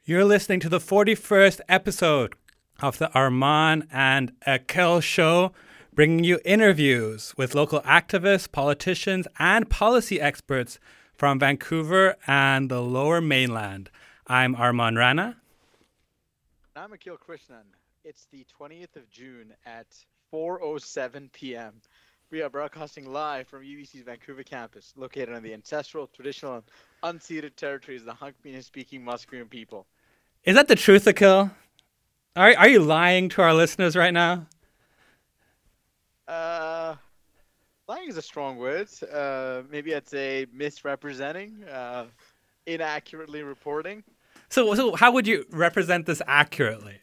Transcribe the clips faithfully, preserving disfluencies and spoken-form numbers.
You're listening to the forty-first episode of the Arman and Akhil Show, bringing you interviews with local activists, politicians, and policy experts from Vancouver and the Lower Mainland. I'm Arman Rana. I'm Akhil Krishnan. It's the twentieth of June at four oh seven p.m. We are broadcasting live from U B C's Vancouver campus, located on the ancestral, traditional, and unceded territories of the Hunkaminam-speaking Musqueam people. Is that the truth, Akhil? Are, are you lying to our listeners right now? Uh, lying is a strong word. Uh, maybe I'd say misrepresenting, uh, inaccurately reporting. So, so how would you represent this accurately?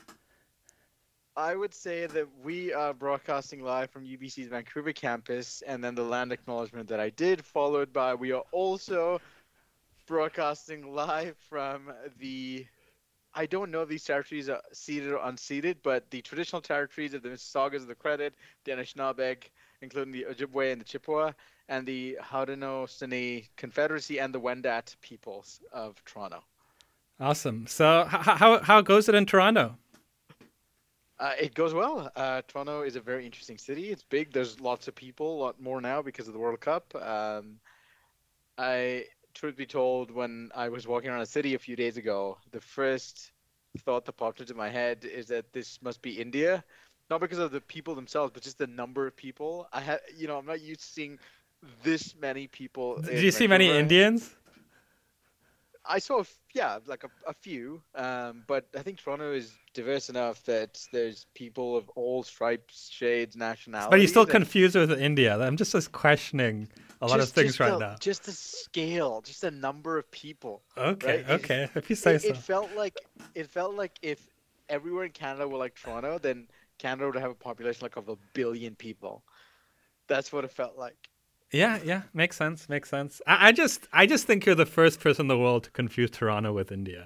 I would say that we are broadcasting live from U B C's Vancouver campus, and then the land acknowledgement that I did, followed by we are also broadcasting live from the, I don't know if these territories are ceded or unceded, but the traditional territories of the Mississaugas of the Credit, the Anishinaabeg, including the Ojibwe and the Chippewa, and the Haudenosaunee Confederacy and the Wendat peoples of Toronto. Awesome. So how, how, how goes it in Toronto? Uh, it goes well. Uh, Toronto is a very interesting city. It's big. There's lots of people, a lot more now because of the World Cup. Um, I, truth be told, when I was walking around the city a few days ago, the first thought that popped into my head is that this must be India, not because of the people themselves, but just the number of people. I had, you know, I'm not used to seeing this many people. Did you see many Indians? I saw, yeah, like a, a few, um, but I think Toronto is diverse enough that there's people of all stripes, shades, nationalities. But you're still confused with India. I'm just, just questioning a lot just, of things just right the, now. Just the scale, just the number of people. Okay, right? okay. It, if you say it, so. It felt like it felt like if everywhere in Canada were like Toronto, then Canada would have a population like of a billion people. That's what it felt like. Yeah, yeah, makes sense, makes sense. I, I just, I just think you're the first person in the world to confuse Toronto with India.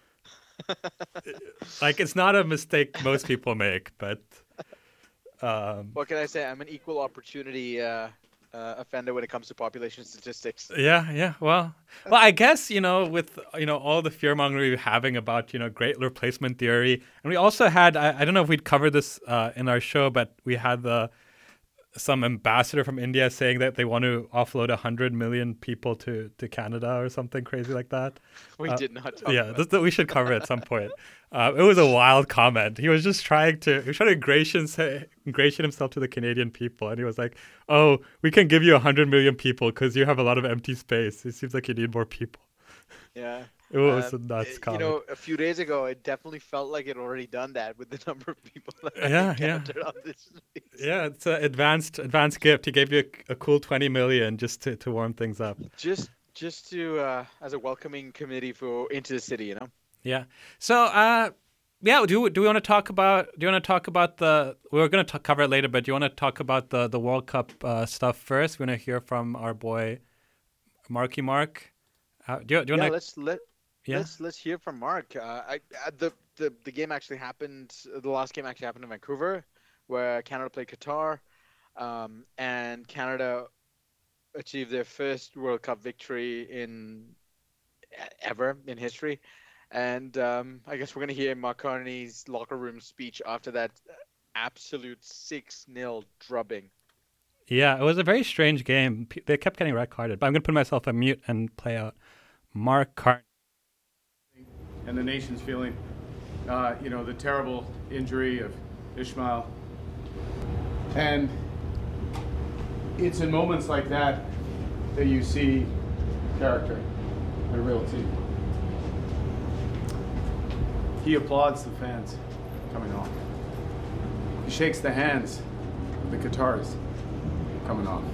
Like, it's not a mistake most people make, but um, what can I say? I'm an equal opportunity uh, uh, offender when it comes to population statistics. Yeah, yeah. Well, well, I guess you know, with you know all the fear mongering we're having about you know great replacement theory, and we also had, I, I don't know if we'd covered this uh, in our show, but we had the. some ambassador from India saying that they want to offload one hundred million people to, to Canada or something crazy like that. We uh, did not talk Yeah, about this, that we should cover it at some point. Uh, it was a wild comment. He was just trying to he was trying to ingratiate, ingratiate himself to the Canadian people. And he was like, oh, we can give you one hundred million people because you have a lot of empty space. It seems like you need more people. Yeah. It was um, a nuts comment. You know, a few days ago, it definitely felt like it already done that with the number of people that I yeah, encountered yeah. on this space. Yeah, it's an advanced advanced gift. He gave you a, a cool twenty million just to, to warm things up. Just just to uh, as a welcoming committee for into the city, you know. Yeah. So, uh, yeah. Do do we want to talk about? Do you want to talk about the? We were going to cover it later, but do you want to talk about the the World Cup uh, stuff first? We want to hear from our boy, Marky Mark. Uh, do you, do you yeah, want to? let's let Yeah. let's let's hear from Mark. Uh, I, I the, the the game actually happened. The last game actually happened in Vancouver, where Canada played Qatar, um, and Canada achieved their first World Cup victory in ever in history. And um, I guess we're gonna hear Mark Carney's locker room speech after that absolute six nil drubbing. Yeah, it was a very strange game. P- They kept getting red carded, but I'm going to put myself on mute and play out Mark Carney. And the nation's feeling, uh, you know, the terrible injury of Ishmael. And it's in moments like that that you see character, a real team. He applauds the fans coming off. He shakes the hands of the Qataris coming off.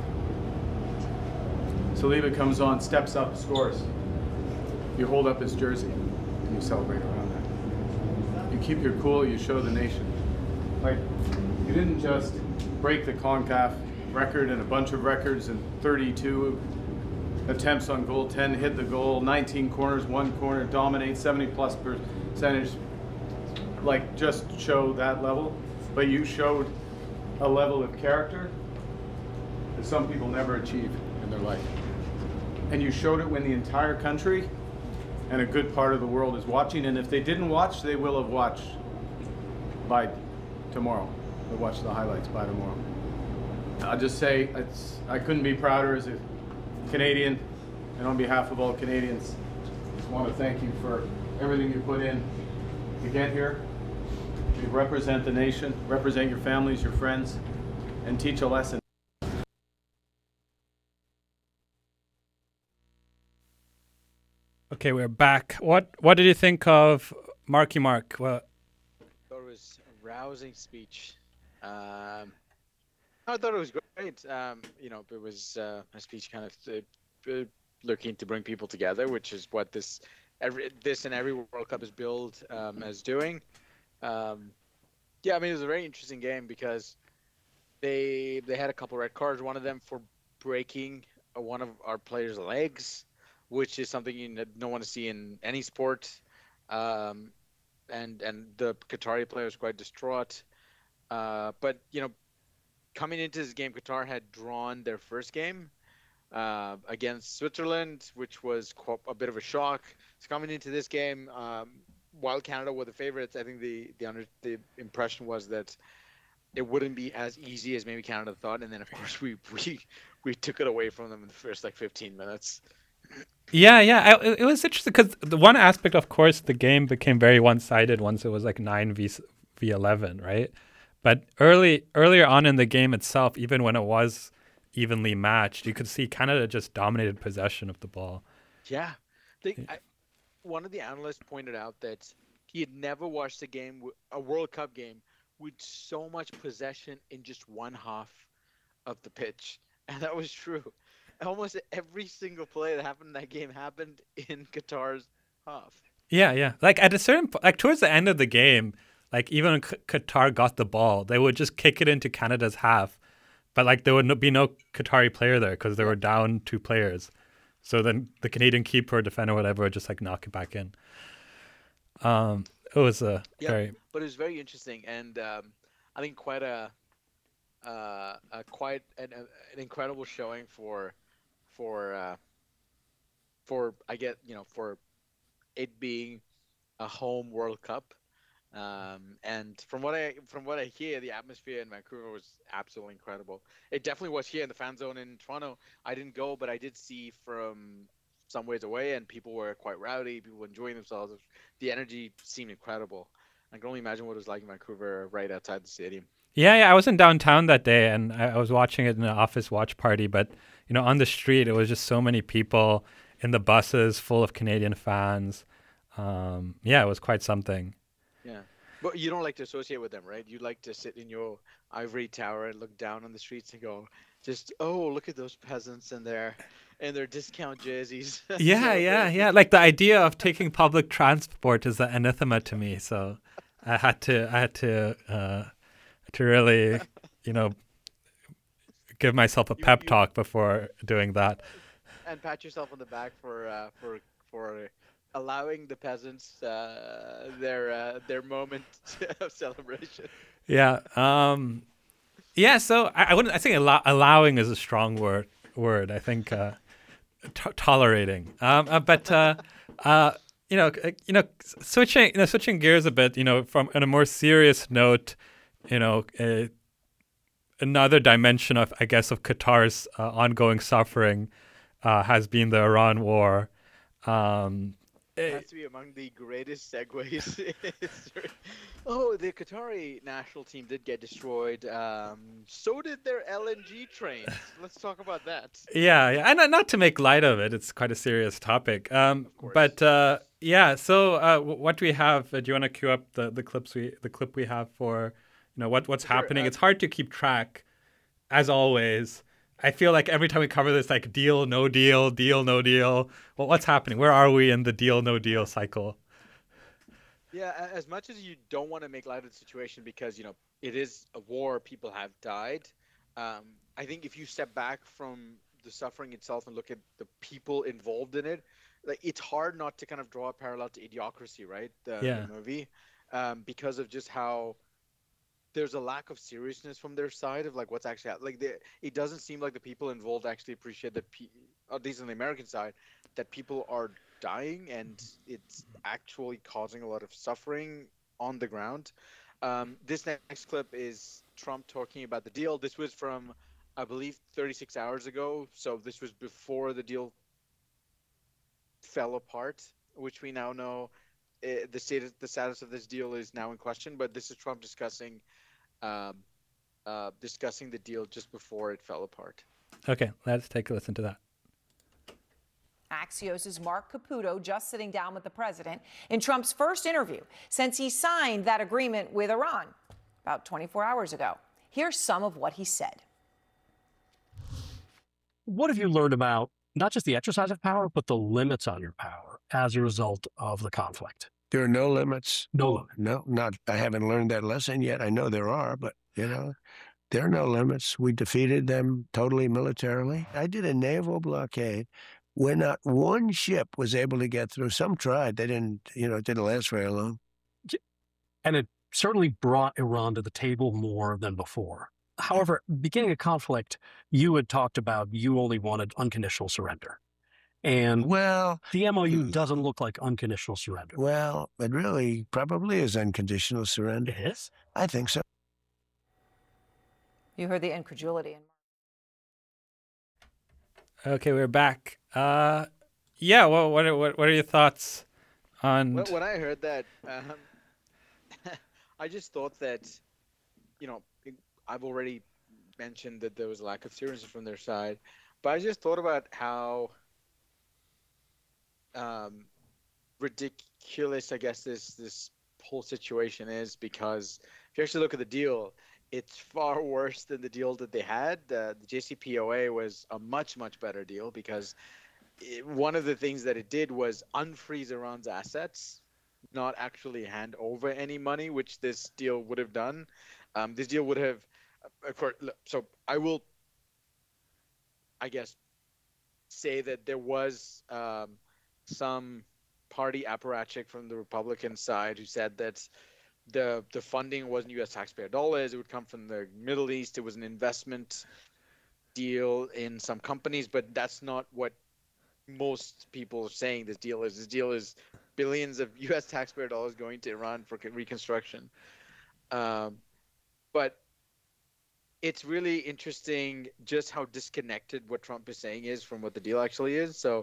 Saliba comes on, steps up, scores. You hold up his jersey and you celebrate around that. You keep your cool, you show the nation. Like, you didn't just break the CONCACAF record and a bunch of records and thirty-two attempts on goal, ten hit the goal, nineteen corners, one corner, dominate, seventy plus percentage. Like, just show that level. But you showed a level of character that some people never achieve in their life. And you showed it when the entire country and a good part of the world is watching. And if they didn't watch, they will have watched by tomorrow. They'll watch the highlights by tomorrow. I'll just say it's, I couldn't be prouder as a Canadian, and on behalf of all Canadians, I just want to thank you for everything you put in to get here, to represent the nation, represent your families, your friends, and teach a lesson. Okay, we're back. What what did you think of Marky Mark? Well, I thought it was a rousing speech. Um, I thought it was great. Um, you know, it was uh, a speech kind of uh, uh, looking to bring people together, which is what this every this and every World Cup is billed um, as doing. Um, yeah, I mean, it was a very interesting game because they they had a couple red cards. One of them for breaking uh, one of our players' legs, which is something you don't want to see in any sport. Um, and and the Qatari player was quite distraught. Uh, but you know, coming into this game, Qatar had drawn their first game uh, against Switzerland, which was quite a bit of a shock. So coming into this game, um, while Canada were the favorites, I think the the under, the impression was that it wouldn't be as easy as maybe Canada thought. And then of course we we we took it away from them in the first like fifteen minutes. yeah, yeah. I, it was interesting because the one aspect, of course, the game became very one-sided once it was like nine v v eleven, right? But early earlier on in the game itself, even when it was evenly matched, you could see Canada just dominated possession of the ball. Yeah, they, I, one of the analysts pointed out that he had never watched a game, a World Cup game, with so much possession in just one half of the pitch, and that was true. Almost every single play that happened in that game happened in Qatar's half. Yeah, yeah. Like at a certain po- like towards the end of the game, like even when Q- Qatar got the ball, they would just kick it into Canada's half, but like there would no, be no Qatari player there because they were down two players. So then the Canadian keeper, defender, whatever, would just like knock it back in. Um, it was a Yeah, very but it was very interesting, and um, I think quite a, uh, a quite an, a, an incredible showing for, for, uh, for I get you know for it being a home World Cup. Um, and from what I from what I hear, the atmosphere in Vancouver was absolutely incredible. It definitely was here in the fan zone in Toronto. I didn't go, but I did see from some ways away, and people were quite rowdy. People were enjoying themselves. The energy seemed incredible. I can only imagine what it was like in Vancouver, right outside the stadium. yeah, yeah. I was in downtown that day, and I, I was watching it in an office watch party. But you know, on the street, it was just so many people in the buses, full of Canadian fans. Um, yeah, it was quite something. Yeah, but you don't like to associate with them, right? You like to sit in your ivory tower and look down on the streets and go, just oh, look at those peasants and their and their discount jerseys. Yeah, yeah, Celebrating. yeah. Like the idea of taking public transport is an anathema to me. So I had to, I had to, uh, to really, you know, give myself a You pep you talk before doing that. and pat yourself on the back for uh, for for allowing the peasants uh, their uh, their moment of celebration. Yeah. Um, yeah. So I, I wouldn't. I think allow, allowing is a strong word. Word. I think uh, t- tolerating. Um, uh, but uh, uh, you know, uh, you know, switching, you know, switching gears a bit. You know, from on a more serious note, you know, uh, another dimension of, I guess, of Qatar's uh, ongoing suffering uh, has been the Iran war. Um, It eh, has to be among the greatest segues in history. Oh, the Qatari national team did get destroyed. Um, so did their L N G trains. Let's talk about that. yeah, yeah, and not not to make light of it, it's quite a serious topic. Um, Of course. but uh, yeah, so uh, w- what do we have? Uh, do you want to cue up the, the clips we the clip we have for you know what what's Sure. happening? Uh, It's hard to keep track, as always. I feel like every time we cover this, like deal, no deal, deal, no deal. Well, what's happening? Where are we in the deal, no deal cycle? Yeah, a- as much as you don't want to make light of the situation because, you know, it is a war, people have died. Um, I think if you step back from the suffering itself and look at the people involved in it, like it's hard not to kind of draw a parallel to Idiocracy, right? The Yeah. the movie, um, because of just how there's a lack of seriousness from their side of like what's actually hap- like the, it doesn't seem like the people involved actually appreciate that, pe- at least on the American side, that people are dying, and it's actually causing a lot of suffering on the ground. Um, this next clip is Trump talking about the deal. This was from, I believe, thirty-six hours ago. So this was before the deal fell apart, which we now know uh, the status the status of this deal is now in question. But this is Trump discussing um, uh, discussing the deal just before it fell apart. Okay, let's take a listen to that. Axios' Mark Caputo just sitting down with the president in Trump's first interview since he signed that agreement with Iran about twenty-four hours ago. Here's some of what he said. What have you learned about not just the exercise of power, but the limits on your power as a result of the conflict? There are no limits. No limit. No, not. I haven't learned that lesson yet. I know there are, but you know, there are no limits. We defeated them totally militarily. I did a naval blockade where not one ship was able to get through. Some tried. They didn't. You know, it didn't last very long. And it certainly brought Iran to the table more than before. However, beginning a conflict, you had talked about you only wanted unconditional surrender. And Well, the M O U doesn't look like unconditional surrender. well, it really probably is unconditional surrender. It is? I think so. You heard the incredulity in Okay, we're back. Uh, yeah. Well, what are what, what are your thoughts on? When, when I heard that, um, I just thought that, you know, I've already mentioned that there was a lack of seriousness from their side, but I just thought about how um, ridiculous, I guess, this this whole situation is, because if you actually look at the deal, it's far worse than the deal that they had. Uh, the J C P O A was a much, much better deal because it, one of the things that it did was unfreeze Iran's assets, not actually hand over any money, which this deal would have done. Um, this deal would have, of course, so I will, I guess, say that there was um, some party apparatchik from the Republican side who said that the the funding wasn't U S taxpayer dollars. It would come from the Middle East. It was an investment deal in some companies, but that's not what most people are saying this deal is. This deal is billions of U S taxpayer dollars going to Iran for reconstruction. Um, but it's really interesting just how disconnected what Trump is saying is from what the deal actually is. So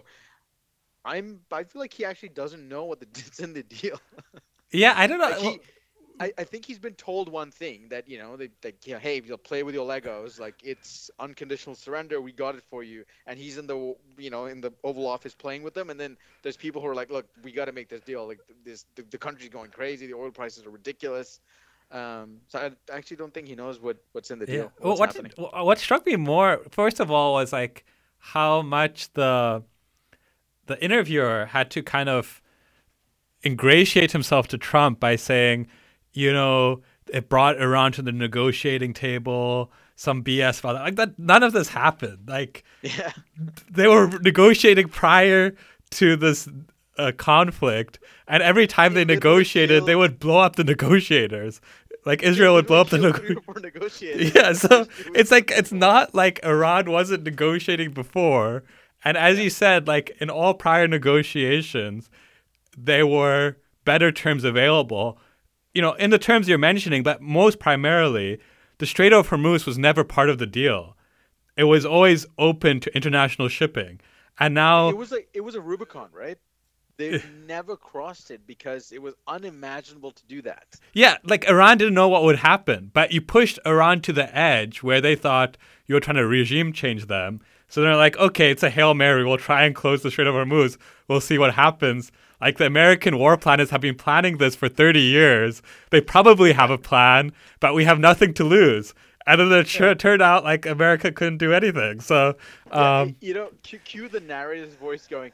I'm I feel like he actually doesn't know what the, it's in the deal. Yeah, I don't know. Like he, Well, I, I think he's been told one thing, that, you know, they, they you know, hey, you'll play with your Legos, like it's unconditional surrender, we got it for you. And he's in the, you know, in the Oval Office playing with them. And then there's people who are like, look, we got to make this deal. Like this, the, the country's going crazy. The oil prices are ridiculous. Um, so I actually don't think he knows what, what's in the yeah. deal. Well, What's what happening. what struck me more, first of all, was like how much the the interviewer had to kind of ingratiate himself to Trump by saying, you know, it brought Iran to the negotiating table, some B S about that. Like that, none of this happened. Like, Yeah. they were negotiating prior to this uh, conflict, and every time they They literally negotiated, they killed- would blow up the negotiators. Like Israel would blow up the Literally nego- killed for negotiating. Yeah, so It was- it's like it's not like Iran wasn't negotiating before, and as you said, like in all prior negotiations, there were better terms available. You know, in the terms you're mentioning, but most primarily, the Strait of Hormuz was never part of the deal. It was always open to international shipping. And now, It was like it was a Rubicon, right? They never crossed it because it was unimaginable to do that. yeah, like Iran didn't know what would happen, but you pushed Iran to the edge where they thought you were trying to regime change them. So they're like, okay, it's a Hail Mary. We'll try and close the Strait of Hormuz. We'll see what happens. Like the American war planners have been planning this for thirty years. They probably have a plan, but we have nothing to lose. And then it yeah. turned out like America couldn't do anything. So, um, yeah, you know, cue, cue the narrator's voice going,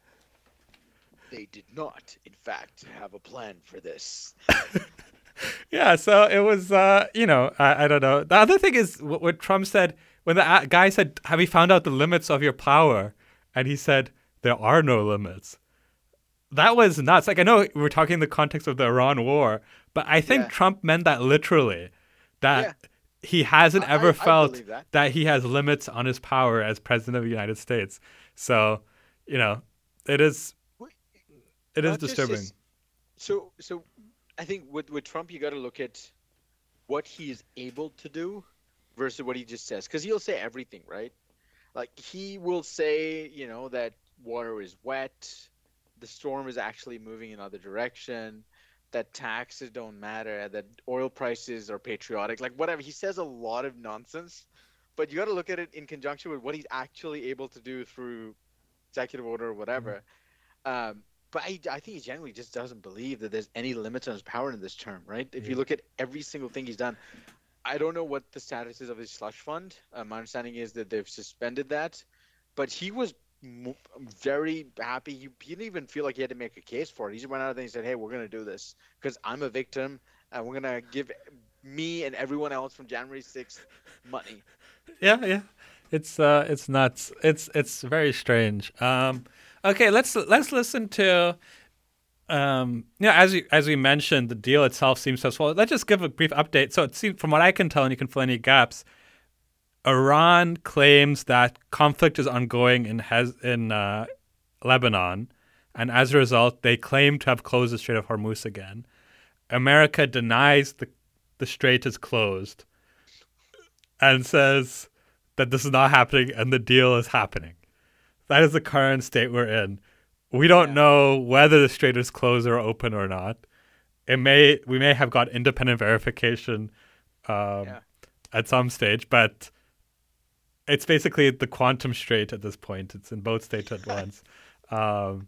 they did not, in fact, have a plan for this. yeah, so it was, uh, you know, I, I don't know. The other thing is what, what Trump said when the guy said, have you found out the limits of your power? And he said, there are no limits. That was nuts. Like, I know we're talking in the context of the Iran war, but I think Yeah. Trump meant that literally, that Yeah. he hasn't I- ever I- I felt believe that. that he has limits on his power as president of the United States. So, you know, it is, it is Not just disturbing. his- So, so I think with with Trump, you got to look at what he's able to do versus what he just says, because he'll say everything, right? Like he will say, you know, that water is wet, the storm is actually moving in another direction, that taxes don't matter, that oil prices are patriotic, like whatever. He says a lot of nonsense, but you got to look at it in conjunction with what he's actually able to do through executive order or whatever. Um, but I, I think he generally just doesn't believe that there's any limits on his power in this term, right? If you look at every single thing he's done, I don't know what the status is of his slush fund. Uh, my understanding is that they've suspended that, but he was m- very happy. He, he didn't even feel like he had to make a case for it. He just went out there and said, "Hey, we're going to do this because I'm a victim, and we're going to give me and everyone else from January sixth money." Yeah, yeah. It's uh, it's nuts. It's it's very strange. Um, okay, let's let's listen to. Um, you know, as you, as we mentioned, the deal itself seems successful. Let's just give a brief update. So it seems, from what I can tell, and you can fill any gaps, Iran claims that conflict is ongoing in Hez- in uh, Lebanon, and as a result, they claim to have closed the Strait of Hormuz again. America denies the the strait is closed, and says that this is not happening and the deal is happening. That is the current state we're in. We don't Yeah. know whether the strait is closed or open or not. It may we may have got independent verification um, Yeah. at some stage, but it's basically the quantum strait at this point. It's in both states at once. Um,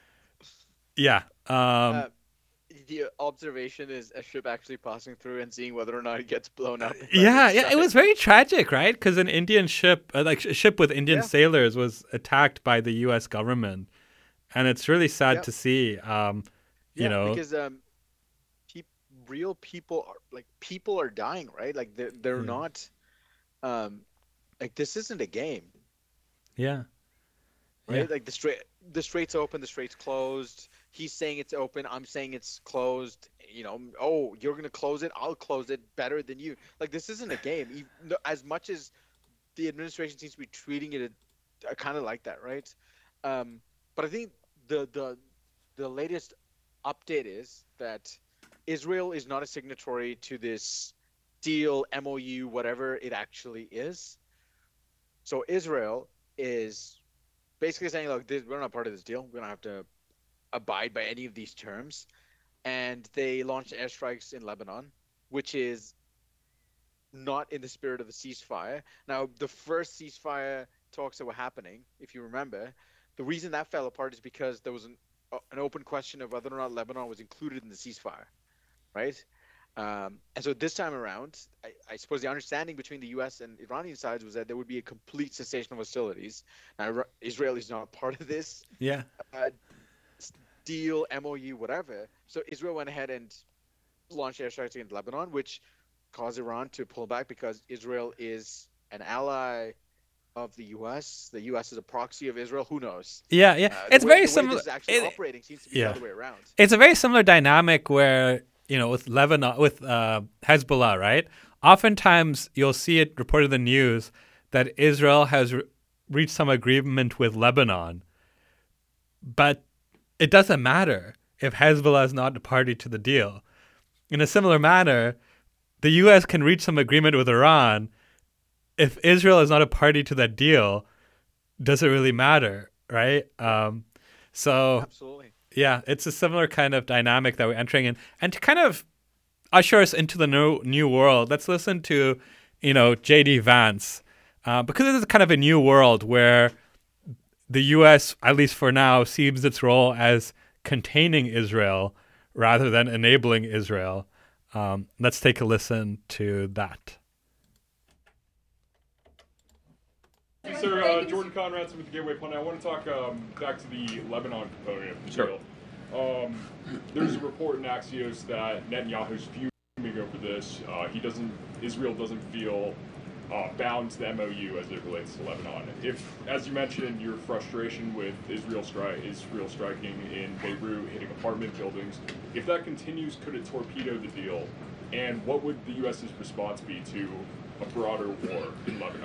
yeah. Um, Uh, the observation is a ship actually passing through and seeing whether or not it gets blown up. by yeah, the yeah. It side. was very tragic, right? Because an Indian ship, uh, like a ship with Indian Yeah. sailors, was attacked by the U S government, and it's really sad Yep. to see. Um, you Yeah, know, because um, pe- real people are like people are dying, right? Like they're they're Yeah. not, um, like this isn't a game, yeah, right? Yeah. Like the strait the strait's open, the strait's closed. He's saying it's open. I'm saying it's closed. You know, oh, you're gonna close it. I'll close it better than you. Like this isn't a game. You, no- as much as the administration seems to be treating it uh, kind of like that, right? Um, but I think the the the latest update is that Israel is not a signatory to this deal, M O U, whatever it actually is. So Israel is basically saying, look, this, we're not part of this deal. We don't have to abide by any of these terms. And they launched airstrikes in Lebanon, which is not in the spirit of the ceasefire. Now, the first ceasefire talks that were happening, if you remember, the reason that fell apart is because there was an, uh, an open question of whether or not Lebanon was included in the ceasefire, right? Um, and so this time around, I, I suppose the understanding between the U S and Iranian sides was that there would be a complete cessation of hostilities. Now, Ira- Israel is not part of this yeah, uh, deal, M O U, whatever. So Israel went ahead and launched airstrikes against Lebanon, which caused Iran to pull back because Israel is an ally of the U S. The U S is a proxy of Israel. Who knows? yeah, yeah. Uh, the it's way- very the way similar. this is actually it- operating seems to be yeah. the other way around. it's a very similar dynamic where, you know, with Lebanon, with uh, Hezbollah, right? Oftentimes you'll see it reported in the news that Israel has re- reached some agreement with Lebanon, but it doesn't matter if Hezbollah is not a party to the deal. In a similar manner, the U S can reach some agreement with Iran. If Israel is not a party to that deal, does it really matter, right? Um, so Absolutely. yeah, it's a similar kind of dynamic that we're entering in, and to kind of usher us into the new new world. Let's listen to, you know, J D Vance, uh, because this is kind of a new world where the U S, at least for now, sees its role as containing Israel rather than enabling Israel. Um, let's take a listen to that. Sir, uh, Jordan Conradson with the Gateway Pundit. I want to talk um, back to the Lebanon component of the Sure. deal. Um, there's a report in Axios that Netanyahu's fuming over this. Uh, he doesn't, Israel doesn't feel uh, bound to the M O U as it relates to Lebanon. If, as you mentioned, your frustration with Israel, stri- Israel striking in Beirut, hitting apartment buildings, if that continues, could it torpedo the deal? And what would the U S's response be to a broader war in Lebanon?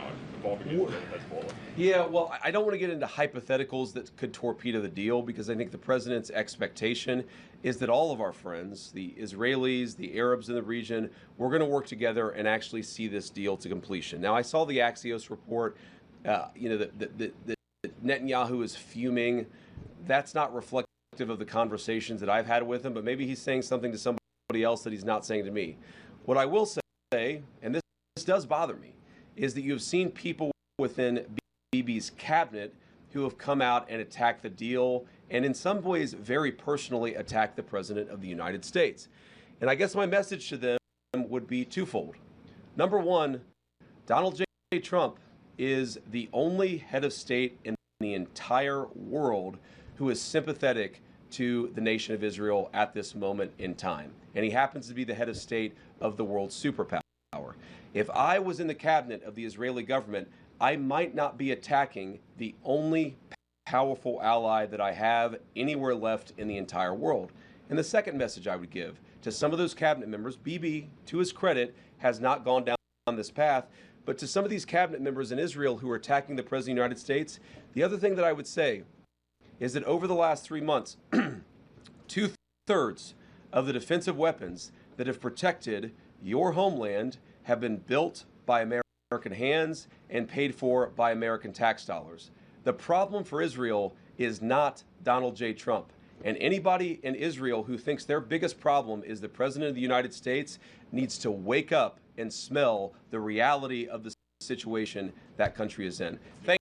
involving Israel and Hezbollah? Yeah, well, I don't want to get into hypotheticals that could torpedo the deal, because I think the president's expectation is that all of our friends, the Israelis, the Arabs in the region, we're going to work together and actually see this deal to completion. Now, I saw the Axios report, uh, you know, that, that, that, that Netanyahu is fuming. That's not reflective of the conversations that I've had with him, but maybe he's saying something to somebody else that he's not saying to me. What I will say, and this, this does bother me, is that you have seen people within Bibi's cabinet who have come out and attacked the deal, and in some ways very personally attacked the President of the United States. And I guess my message to them would be twofold. Number one, Donald J. Trump is the only head of state in the entire world who is sympathetic to the nation of Israel at this moment in time. And he happens to be the head of state of the world's superpower. If I was in the cabinet of the Israeli government, I might not be attacking the only powerful ally that I have anywhere left in the entire world. And the second message I would give to some of those cabinet members, Bibi, to his credit, has not gone down this path, but to some of these cabinet members in Israel who are attacking the President of the United States, the other thing that I would say is that over the last three months, two-thirds of the defensive weapons that have protected your homeland have been built by American hands and paid for by American tax dollars. The problem for Israel is not Donald J. Trump. And anybody in Israel who thinks their biggest problem is the President of the United States needs to wake up and smell the reality of the situation that country is in. Thank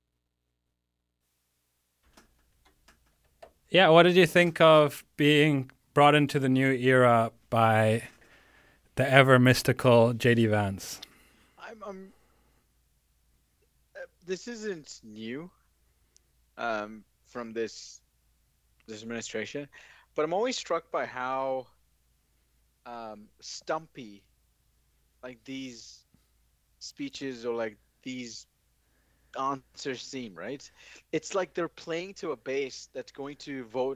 Yeah, what did you think of being brought into the new era by the ever mystical J D Vance? I'm, I'm uh, this isn't new um, from this this administration, but I'm always struck by how um, stumpy like these speeches or like these answers seem, right? It's like they're playing to a base that's going to vote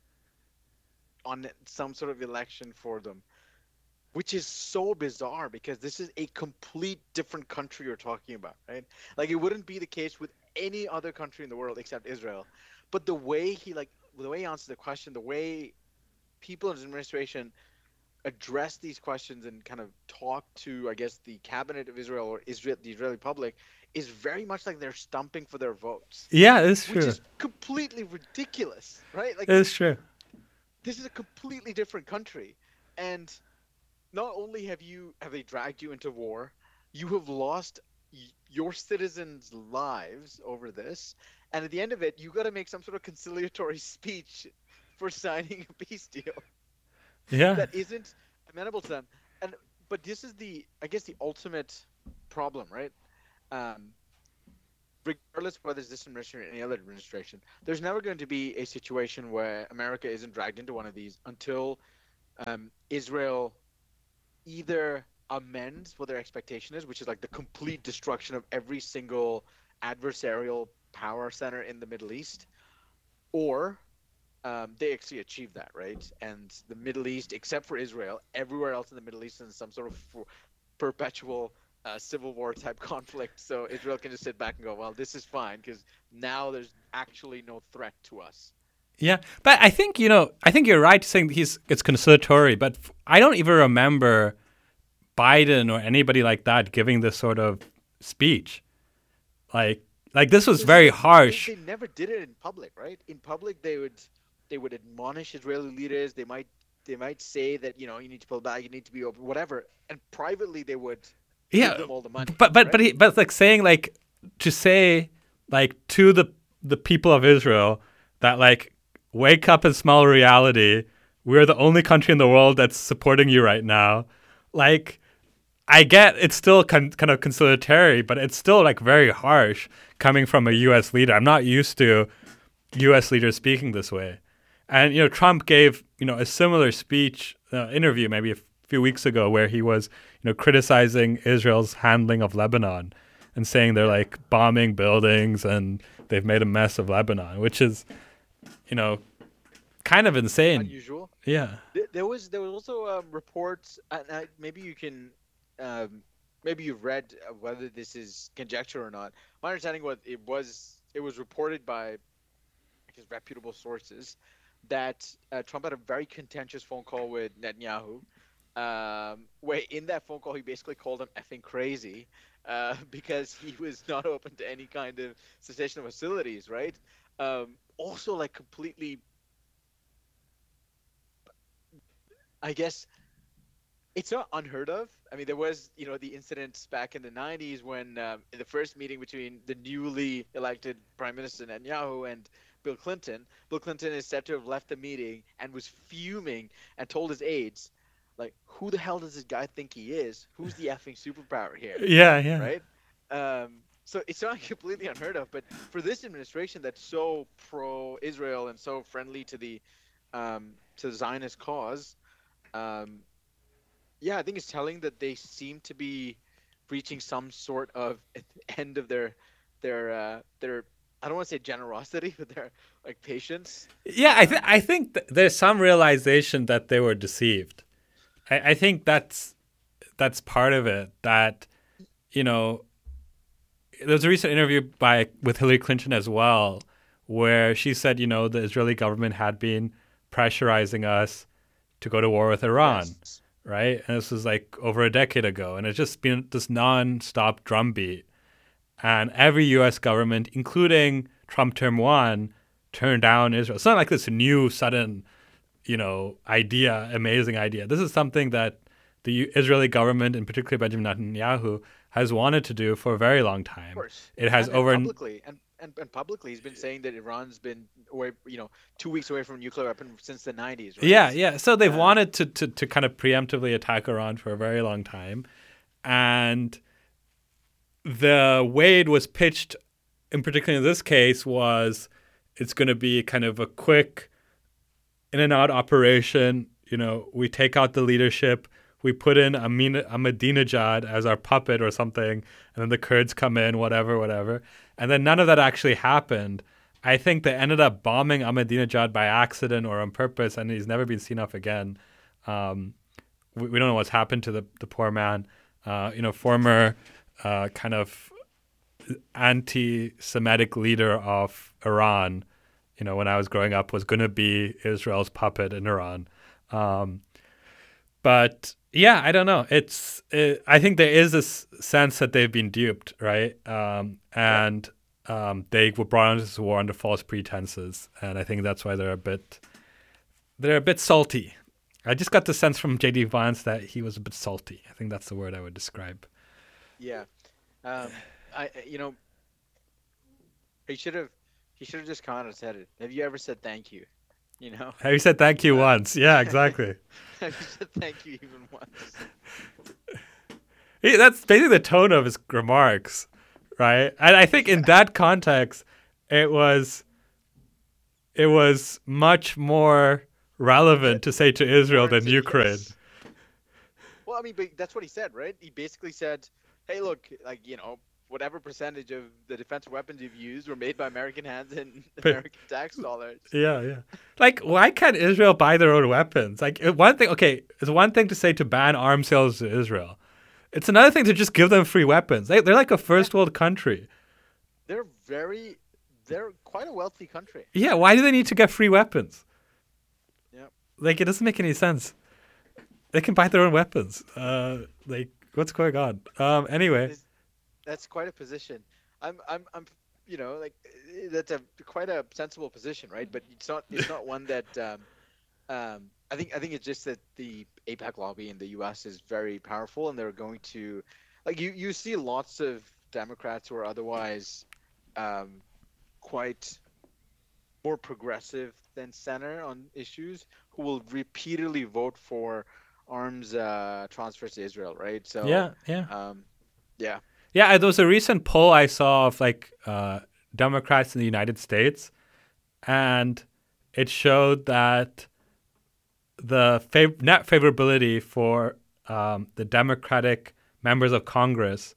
on some sort of election for them, which is so bizarre because this is a complete different country you're talking about, right? Like it wouldn't be the case with any other country in the world except Israel. But the way he like the way he answers the question, the way people in his administration address these questions and kind of talk to, I guess, the cabinet of Israel or Israel, the Israeli public, is very much like they're stumping for their votes. Yeah, it's true. Which is completely ridiculous, right? Like it's true. This is a completely different country, and not only have you have they dragged you into war, you have lost y- your citizens' lives over this, and at the end of it, you got to make some sort of conciliatory speech for signing a peace deal. Yeah. That isn't amenable to them. And but this is the I guess the ultimate problem, right? Um, regardless of whether it's this administration or any other administration, there's never going to be a situation where America isn't dragged into one of these until um, Israel either amends what their expectation is, which is like the complete destruction of every single adversarial power center in the Middle East, or Um, they actually achieved that, right? And the Middle East, except for Israel, everywhere else in the Middle East is in some sort of for, perpetual uh, civil war type conflict. So Israel can just sit back and go, well, this is fine because now there's actually no threat to us. Yeah, but I think, you know, I think you're right saying he's it's conciliatory, but I don't even remember Biden or anybody like that giving this sort of speech. Like, like this was very harsh. They, they never did it in public, right? In public, they would they would admonish Israeli leaders. They might they might say that, you know, you need to pull back, you need to be open, whatever. And privately, they would yeah, give them all the money. But but right? but he, but like saying like to say like to the the people of Israel that like wake up and smell reality. We're the only country in the world that's supporting you right now. Like, I get it's still con- kind of conciliatory, but it's still like very harsh coming from a U S leader. I'm not used to U S leaders speaking this way. And, you know, Trump gave, you know, a similar speech, uh, interview maybe a f- few weeks ago where he was, you know, criticizing Israel's handling of Lebanon and saying they're like bombing buildings and they've made a mess of Lebanon, which is, you know, kind of insane. Unusual. Yeah. There was there was also um, reports, and I, maybe you can um, maybe you've read uh, whether this is conjecture or not. My understanding was it was it was reported by I guess reputable sources that uh, Trump had a very contentious phone call with Netanyahu, um, where in that phone call he basically called him effing crazy uh, because he was not open to any kind of cessation of hostilities, right? Um, also, like completely, I guess it's not unheard of. I mean, there was, you know, the incidents back in the nineties when um, in the first meeting between the newly elected Prime Minister Netanyahu and Bill Clinton, Bill Clinton is said to have left the meeting and was fuming and told his aides, like, who the hell does this guy think he is? Who's the effing superpower here? Yeah, yeah. Right? Um, so it's not completely unheard of, but for this administration that's so pro-Israel and so friendly to the um, to the Zionist cause, um, yeah, I think it's telling that they seem to be reaching some sort of end of their their uh, their I don't want to say generosity, but their like patience. Yeah, I, th- I think th- there's some realization that they were deceived. I, I think that's that's part of it. That, you know, there was a recent interview by with Hillary Clinton as well, where she said, you know, the Israeli government had been pressurizing us to go to war with Iran, Yes. right? And this was like over a decade ago, and it's just been this non-stop drumbeat. And every U S government, including Trump term one, turned down Israel. It's not like this new, sudden, you know, idea, amazing idea. This is something that the U- Israeli government, and particularly Benjamin Netanyahu, has wanted to do for a very long time. Of course. It has and, over and publicly and, and, and publicly he's been saying that Iran's been away, you know, two weeks away from a nuclear weapon since the nineties. Right? Yeah, yeah. So they've Uh, wanted to, to to kind of preemptively attack Iran for a very long time, and the way it was pitched, in particular in this case, was it's going to be kind of a quick in and out operation. You know, we take out the leadership, we put in Amin- Ahmadinejad as our puppet or something, and then the Kurds come in, whatever, whatever. And then none of that actually happened. I think they ended up bombing Ahmadinejad by accident or on purpose, and he's never been seen of again. Um, we, we don't know what's happened to the, the poor man. Uh, you know, former uh, kind of anti-Semitic leader of Iran, you know, when I was growing up, was going to be Israel's puppet in Iran. Um, but yeah, I don't know. It's it, I think there is this sense that they've been duped, right? Um, and um, they were brought into this war under false pretenses, and I think that's why they're a bit they're a bit salty. I just got the sense from J D Vance that he was a bit salty. I think that's the word I would describe. Yeah. Um, I you know he should have he should have just come out and said it. Have you ever said thank you? You know? Have you said thank you once? Yeah, exactly. Have you said thank you even once? He, that's basically the tone of his remarks, right? And I think in that context, it was it was much more relevant to say to Israel than Ukraine. Yes. Well, I mean, but that's what he said, right? He basically said, "Hey, look, like you know, whatever percentage of the defensive weapons you've used were made by American hands and American tax dollars." Yeah, yeah. Like, why can't Israel buy their own weapons? Like, one thing, okay, it's one thing to say to ban arms sales to Israel. It's another thing to just give them free weapons. They, they're like a first world country. They're very, they're quite a wealthy country. Yeah, why do they need to get free weapons? Yeah. Like, it doesn't make any sense. They can buy their own weapons. Uh, like, what's going on? Um, anyway. It's, that's quite a position. I'm, I'm, I'm, you know, like that's a quite a sensible position, right? But it's not, it's not one that, um, um, I think, I think it's just that the AIPAC lobby in the U S is very powerful, and they're going to, like, you, you see lots of Democrats who are otherwise, um, quite more progressive than center on issues, who will repeatedly vote for arms uh, transfers to Israel, right? So Yeah, yeah. um, yeah. Yeah, there was a recent poll I saw of like uh, Democrats in the United States, and it showed that the fav- net favorability for um, the Democratic members of Congress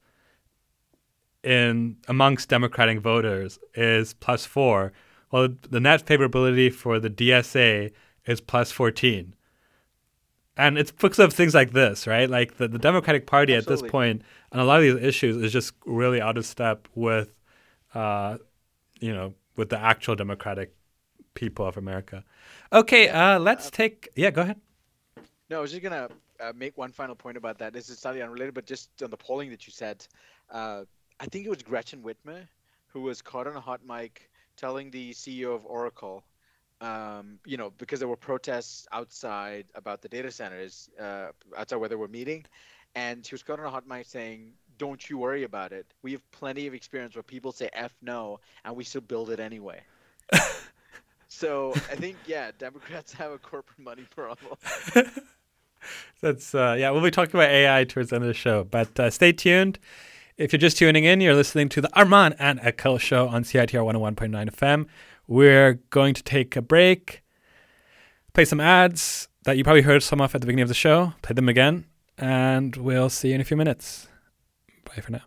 in amongst Democratic voters is plus four, while the net favorability for the D S A is plus fourteen. And it's because of things like this, right? Like the, the Democratic Party Absolutely. at this point on a lot of these issues is just really out of step with, uh, you know, with the actual democratic people of America. Okay, uh, let's take. Yeah, go ahead. No, I was just gonna uh, make one final point about that. This is slightly unrelated, but just on the polling that you said, uh, I think it was Gretchen Whitmer who was caught on a hot mic telling the C E O of Oracle, um, you know, because there were protests outside about the data centers, uh, outside where they were meeting, and she was caught on a hot mic saying, "Don't you worry about it. We have plenty of experience where people say F no, and we still build it anyway." So I think, yeah, Democrats have a corporate money problem. That's uh, yeah. We'll be talking about A I towards the end of the show, but uh, stay tuned. If you're just tuning in, you're listening to the Arman and Akhil show on C I T R one oh one point nine F M. We're going to take a break, play some ads that you probably heard some of at the beginning of the show, play them again, and we'll see you in a few minutes. Bye for now.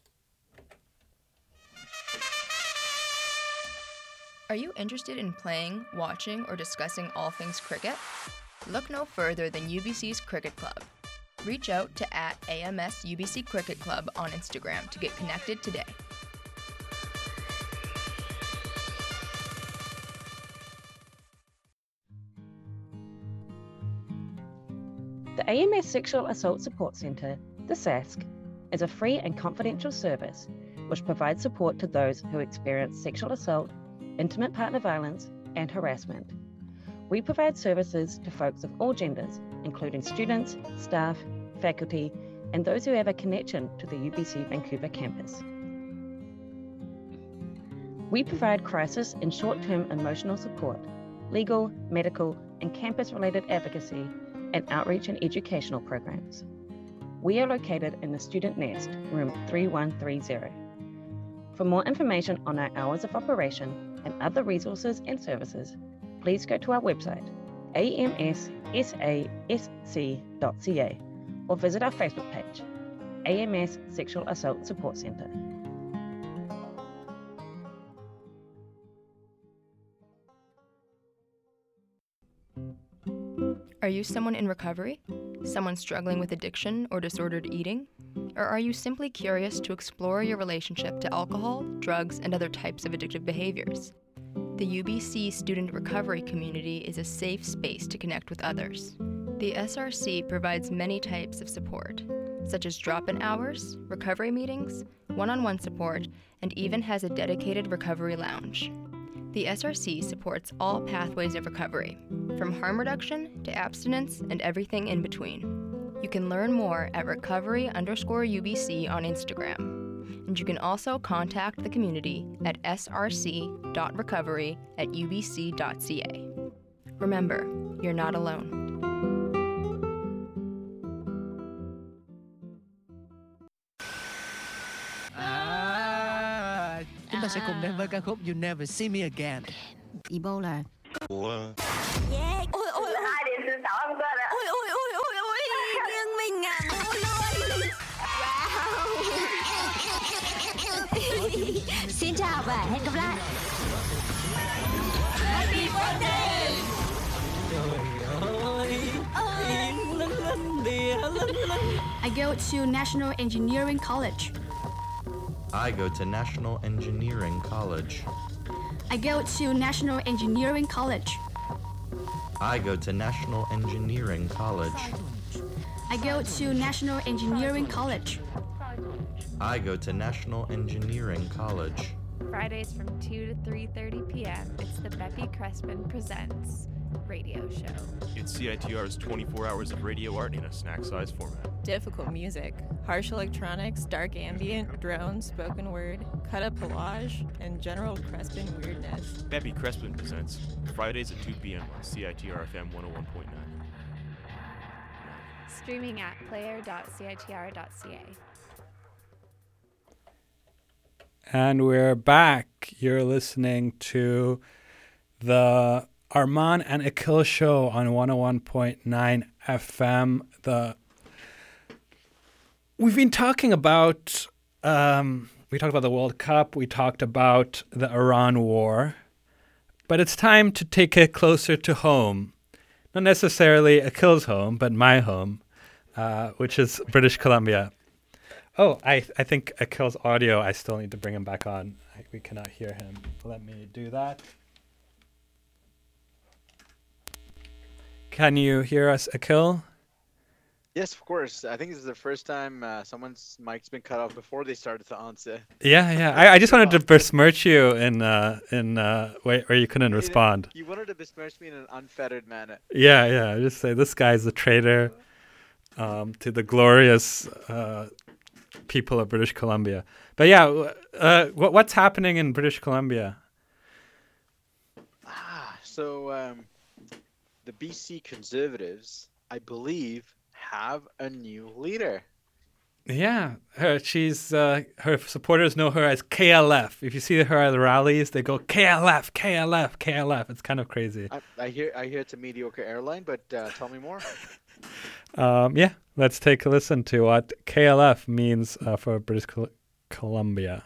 Are you interested in playing, watching, or discussing all things cricket? Look no further than U B C's Cricket Club. Reach out to at A M S U B C Cricket Club on Instagram to get connected today. The A M S Sexual Assault Support Centre, the S A S C, is a free and confidential service which provides support to those who experience sexual assault, intimate partner violence, and harassment. We provide services to folks of all genders, including students, staff, faculty, and those who have a connection to the U B C Vancouver campus. We provide crisis and short-term emotional support, legal, medical, and campus-related advocacy, and outreach and educational programs. We are located in the Student Nest, room three one three zero. For more information on our hours of operation and other resources and services, please go to our website, A M S S A S C dot C A, or visit our Facebook page, A M S Sexual Assault Support Centre. Are you someone in recovery? Someone struggling with addiction or disordered eating? Or are you simply curious to explore your relationship to alcohol, drugs, and other types of addictive behaviors? The U B C student recovery community is a safe space to connect with others. The S R C provides many types of support, such as drop-in hours, recovery meetings, one-on-one support, and even has a dedicated recovery lounge. The S R C supports all pathways of recovery, from harm reduction to abstinence and everything in between. You can learn more at recovery underscore UBC on Instagram. And you can also contact the community at s r c dot recovery at u b c dot c a. Remember, you're not alone. Chúng ta sẽ cùng đến với ca khúc You Never See Me Again. Ebola. Ủa? Yeah. Ôi ôi ôi. Hai điểm xin tỏ ông tên ạ. Ôi ôi ôi ôi ôi. Nhưng mình à ôi ôi. Wow. Xin chào và hẹn gặp lại. Happy birthday. I go to National Engineering College. I go to National Engineering College. I go to National Engineering College. I go to National Engineering College. I go to National Engineering College. I go to National Engineering College. Fridays from two to three thirty p.m. It's the Beppy Crespin Presents radio show. It's C I T R's twenty-four hours of radio art in a snack-sized format. Difficult music, harsh electronics, dark ambient, drone, spoken word, cut-up collage, and general Crespin weirdness. Beppy Crespin Presents, Fridays at two p.m. on C I T R F M one oh one point nine. Streaming at player dot c i t r dot c a. And we're back. You're listening to the Arman and Akhil show on one oh one point nine F M. The We've been talking about, um, we talked about the World Cup, we talked about the Iran war, but it's time to take it closer to home not necessarily Akhil's home, but my home, uh, which is British Columbia. Oh, I I think Akhil's audio, I still need to bring him back on. I, we cannot hear him. Let me do that. Can you hear us, Akhil? Yes, of course. I think this is the first time uh, someone's mic's been cut off before they started to answer. Yeah, yeah. I, I just wanted to besmirch you in uh, in uh, where, where you couldn't respond. You wanted to besmirch me in an unfettered manner. Yeah, yeah. Just say this guy's a traitor um, to the glorious uh, people of British Columbia. But yeah, uh, what what's happening in British Columbia? Ah, so um, the B C Conservatives, I believe, have a new leader. Yeah, her, she's uh, her supporters know her as K L F. If you see her at the rallies, they go K L F, K L F, K L F. It's kind of crazy. I, I hear I hear it's a mediocre airline, but uh, tell me more. um, yeah, let's take a listen to what K L F means uh, for British Col- Columbia.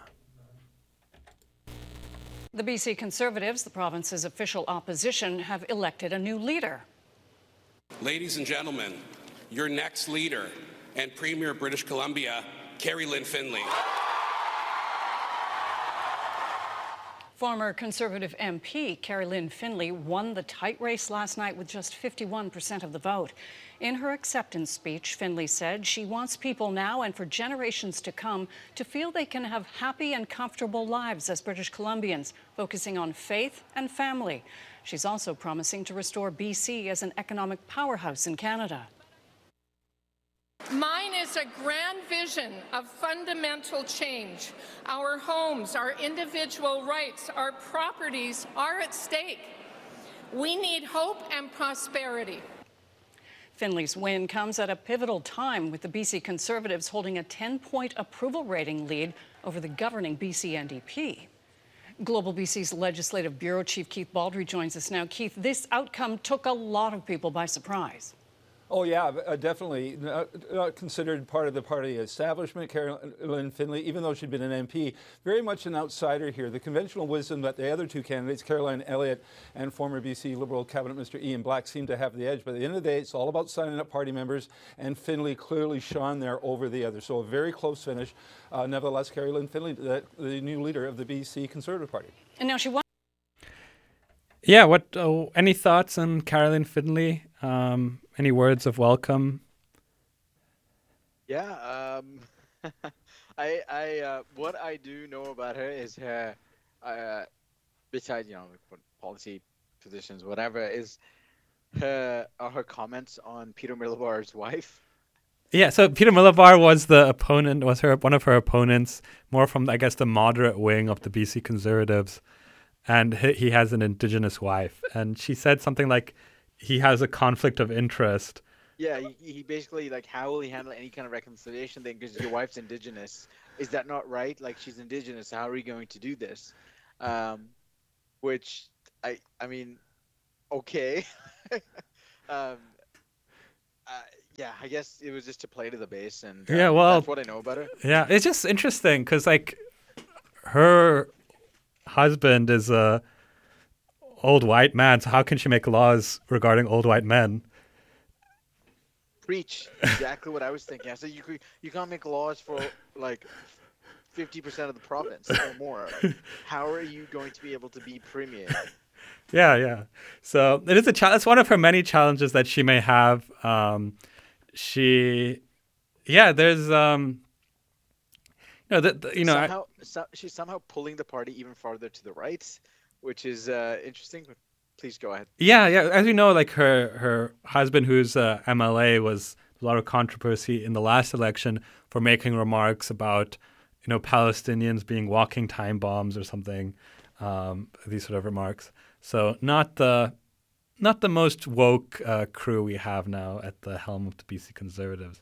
The B C Conservatives, the province's official opposition, have elected a new leader. Ladies and gentlemen, your next leader and Premier of British Columbia, Carrie Lynn Finlay. Former Conservative M P Carrie Lynn Finlay won the tight race last night with just fifty-one percent of the vote. In her acceptance speech, Finlay said she wants people now and for generations to come to feel they can have happy and comfortable lives as British Columbians, focusing on faith and family. She's also promising to restore B C as an economic powerhouse in Canada. Mine is a grand vision of fundamental change. Our homes, our individual rights, our properties are at stake. We need hope and prosperity. Finlay's win comes at a pivotal time, with the B C Conservatives holding a ten-point approval rating lead over the governing B C N D P. Global B C's Legislative Bureau Chief Keith Baldry joins us now. Keith, this outcome took a lot of people by surprise. Oh, yeah, uh, definitely. Not, not considered part of the party establishment, Carrie Lynn Finlay, even though she'd been an M P, very much an outsider here. The conventional wisdom that the other two candidates, Caroline Elliott and former B C Liberal Cabinet Minister Ian Black, seem to have the edge. But at the end of the day, it's all about signing up party members, and Finlay clearly shone there over the others. So a very close finish. Uh, nevertheless, Carrie Lynn Finlay, the, the new leader of the B C Conservative Party. And now she won. Yeah, what? Oh, any thoughts on Carrie Lynn Finlay? Um, any words of welcome? Yeah, um, I, I, uh, what I do know about her is her, uh, besides, you know, policy positions, whatever, is her, are her comments on Peter Milobar's wife. Yeah, so Peter Milobar was the opponent, was her one of her opponents, more from, I guess, the moderate wing of the B C Conservatives. And he, he has an Indigenous wife. And she said something like, he has a conflict of interest. Yeah, he, he basically, like, how will he handle any kind of reconciliation thing? Because your wife's Indigenous. Is that not right? Like, she's Indigenous. How are you going to do this? Um, which, I I mean, okay. um, uh, yeah, I guess it was just to play to the base. And uh, yeah, well, that's what I know about her. Yeah, it's just interesting because, like, her husband is a old white man, so how can she make laws regarding old white men? Preach. Exactly what I was thinking. I said you could, you can't make laws for like fifty percent of the province or more. How are you going to be able to be premier? Yeah, yeah. So it is a challenge. It's one of her many challenges that she may have. Um, she, yeah, there's, um, you know, the, the, you know, somehow, I, so, she's somehow pulling the party even farther to the right, which is uh, interesting. But please go ahead. Yeah, yeah. As you know, like her her husband, who's uh, M L A, was a lot of controversy in the last election for making remarks about, you know, Palestinians being walking time bombs or something. Um, these sort of remarks. So not the not the most woke uh, crew we have now at the helm of the B C Conservatives.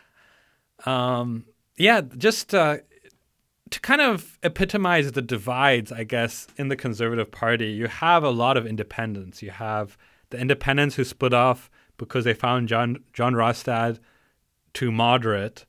Um, yeah, just. Uh, To kind of epitomize the divides, I guess, in the Conservative Party, you have a lot of independents. You have the independents who split off because they found John John Rostad too moderate.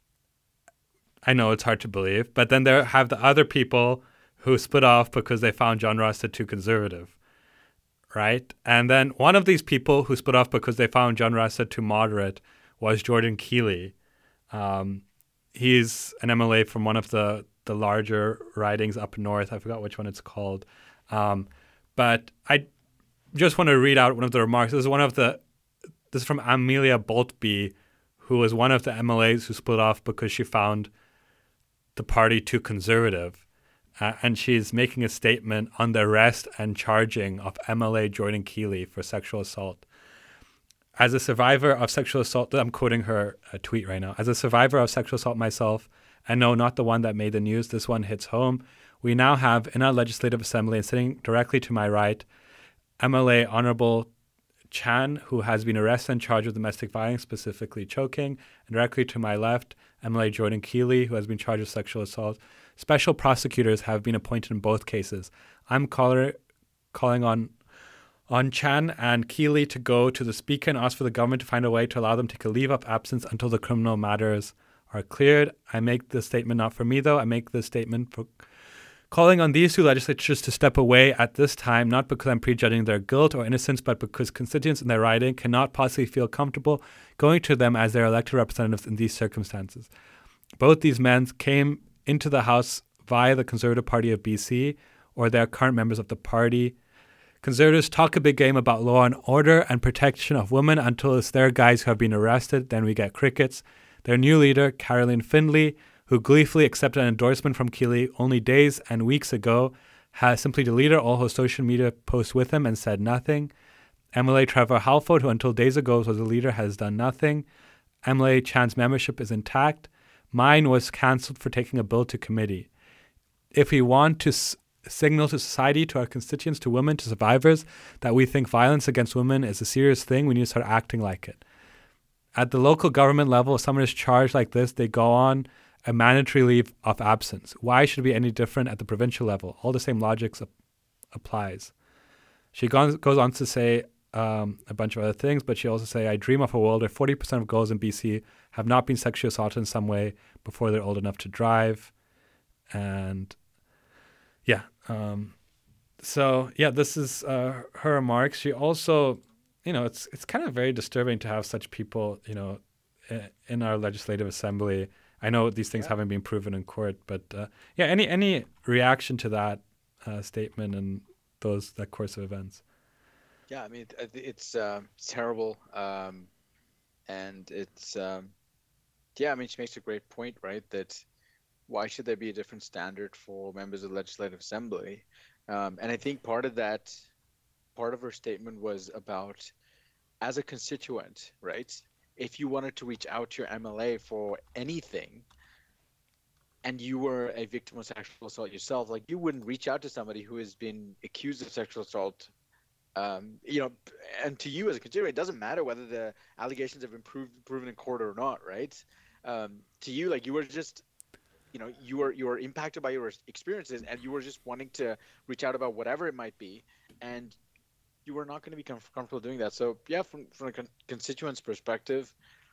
I know it's hard to believe, but then there have the other people who split off because they found John Rostad too conservative, right? And then one of these people who split off because they found John Ressa too moderate was Jordan Keeley. Um, he's an M L A from one of the, the larger ridings up north. I forgot which one it's called. Um, but I just want to read out one of the remarks. This is one of the, this is from Amelia Boltby, who was one of the M L As who split off because she found the party too conservative. Uh, and she's making a statement on the arrest and charging of M L A Jordan Keeley for sexual assault. As a survivor of sexual assault, I'm quoting her uh, tweet right now. As a survivor of sexual assault myself, and no, not the one that made the news, this one hits home. We now have in our legislative assembly and sitting directly to my right, M L A Honorable Chan, who has been arrested and charged with domestic violence, specifically choking, and directly to my left, M L A Jordan Keeley, who has been charged with sexual assault. Special prosecutors have been appointed in both cases. I'm caller, calling on on Chan and Keeley to go to the Speaker and ask for the government to find a way to allow them to take a leave of absence until the criminal matters are cleared. I make this statement not for me, though. I make this statement for calling on these two legislatures to step away at this time, not because I'm prejudging their guilt or innocence, but because constituents in their riding cannot possibly feel comfortable going to them as their elected representatives in these circumstances. Both these men came into the House via the Conservative Party of B C, or they are current members of the party. Conservatives talk a big game about law and order and protection of women until it's their guys who have been arrested. Then we get crickets. Their new leader, Caroline Findley, who gleefully accepted an endorsement from Keeley only days and weeks ago, has simply deleted all her social media posts with him and said nothing. M L A Trevor Halford, who until days ago was the leader, has done nothing. M L A Chan's membership is intact. Mine was cancelled for taking a bill to committee. If we want to s- signal to society, to our constituents, to women, to survivors, that we think violence against women is a serious thing, we need to start acting like it. At the local government level, if someone is charged like this, they go on a mandatory leave of absence. Why should it be any different at the provincial level? All the same logic ap- applies. She goes, goes on to say um, a bunch of other things, but she also say, I dream of a world where forty percent of girls in B C have not been sexually assaulted in some way before they're old enough to drive. And yeah, um, so yeah, this is uh, her remarks. She also, you know, it's it's kind of very disturbing to have such people, you know, in our legislative assembly. I know these things yeah. haven't been proven in court, but uh, yeah, any any reaction to that uh, statement and those that course of events? Yeah, I mean, it, it's uh, terrible, um, and it's um, yeah. I mean, she makes a great point, right? That why should there be a different standard for members of the Legislative Assembly? Um, and I think part of that, part of her statement was about, as a constituent, right? If you wanted to reach out to your M L A for anything, and you were a victim of sexual assault yourself, like you wouldn't reach out to somebody who has been accused of sexual assault. Um, you know, and to you as a constituent, it doesn't matter whether the allegations have been proved, proven in court or not, right? Um, to you, like you were just, you know, you were you were impacted by your experiences, and you were just wanting to reach out about whatever it might be, and you were not going to be com- comfortable doing that. So yeah, from from a con- constituent's perspective,